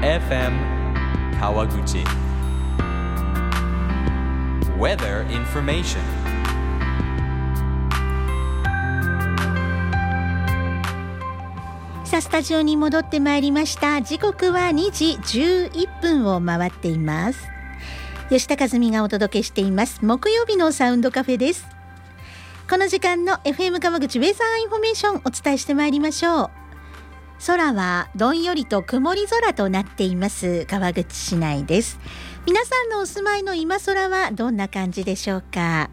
FM Kawaguchi Weather Information。 さあスタジオに戻ってまいりました。時刻は2時11分を回っています。吉田和美がお届けしています木曜日のサウンドカフェです。この時間の FM 川口ウェザーインフォメーションお伝えしてまいりましょう。空はどんよりと曇り空となっています川口市内です。皆さんのお住まいの今空はどんな感じでしょうか。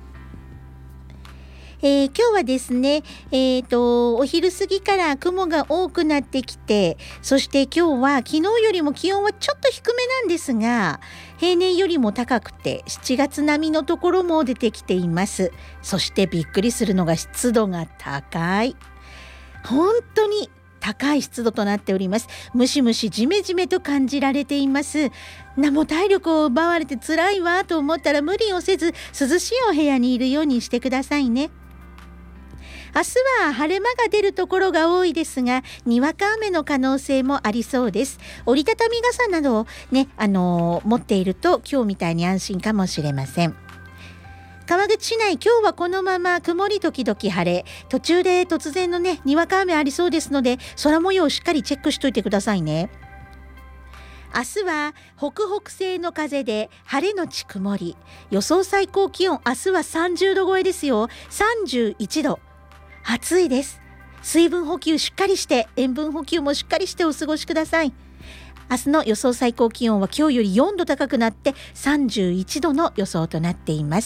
今日はですね、お昼過ぎから雲が多くなってきて、そして今日は昨日よりも気温はちょっと低めなんですが、平年よりも高くて7月並みのところも出てきています。そしてびっくりするのが湿度が高い。本当に高い湿度となっております。ムシムシジメジメと感じられています。もう体力を奪われて辛いわと思ったら無理をせず涼しいお部屋にいるようにしてくださいね。明日は晴れ間が出るところが多いですが、にわか雨の可能性もありそうです。折りたたみ傘などをね、持っていると今日みたいに安心かもしれません。川口市内、今日はこのまま曇り時々晴れ、途中で突然のねにわか雨ありそうですので、空模様をしっかりチェックしといてくださいね。明日は北北西の風で晴れのち曇り、予想最高気温明日は30度超えですよ。31度、暑いです。水分補給しっかりして、塩分補給もしっかりしてお過ごしください。明日の予想最高気温は今日より4度高くなって31度の予想となっています。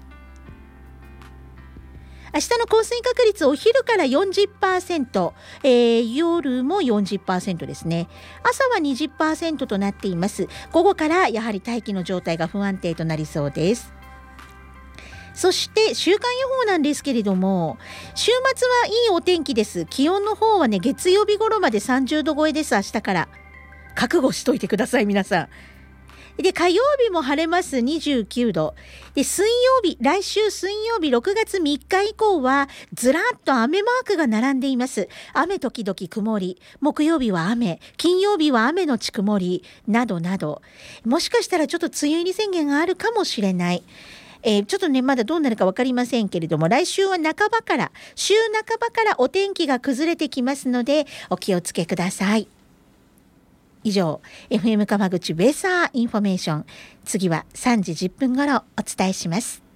明日の降水確率、お昼から 40%、夜も 40% ですね。朝は 20% となっています。午後からやはり大気の状態が不安定となりそうです。そして週間予報なんですけれども、週末はいいお天気です。気温の方はね、月曜日頃まで30度超えです。明日から覚悟しといてください皆さん。で、火曜日も晴れます。29度で、来週水曜日6月3日以降はずらっと雨マークが並んでいます。雨時々曇り、木曜日は雨、金曜日は雨のち曇りなどなど、もしかしたらちょっと梅雨入り宣言があるかもしれない。ちょっとねまだどうなるか分かりませんけれども、来週は週半ばからお天気が崩れてきますのでお気をつけください。以上 FM 川口ウェザーインフォメーション、次は3時10分頃お伝えします。